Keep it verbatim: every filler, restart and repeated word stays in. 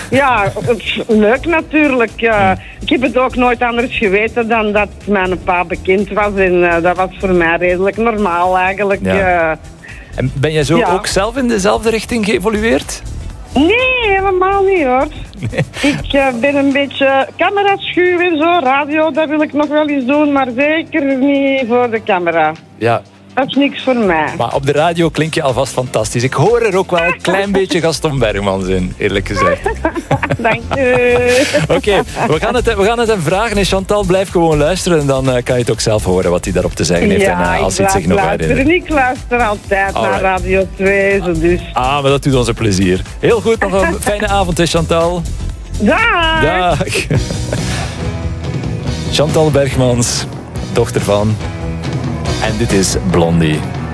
Ja, leuk natuurlijk. Ja. Ik heb het ook nooit anders geweten dan dat mijn pa bekend was. En uh, dat was voor mij redelijk normaal eigenlijk. Ja. Uh, En ben jij zo ja. ook zelf in dezelfde richting geëvolueerd? Nee, helemaal niet hoor. Nee. Ik uh, ben een beetje cameraschuw en zo. Radio, dat wil ik nog wel eens doen, maar zeker niet voor de camera. Ja. Dat is niks voor mij. Maar op de radio klink je alvast fantastisch. Ik hoor er ook wel een klein beetje Gaston Bergmans in, eerlijk gezegd. Dank je. Oké, okay, we gaan het, we gaan het hem vragen. En Chantal, blijf gewoon luisteren. En dan uh, kan je het ook zelf horen wat hij daarop te zeggen heeft. Ja, en, uh, als hij het zich nog herinnert. Ik luister altijd Alright. naar Radio twee. Zo dus. Ah, maar dat doet ons een plezier. Heel goed, nog een fijne avond, hè, Chantal. Dag. Dag. Chantal Bergmans, dochter van... En dit is Blondie.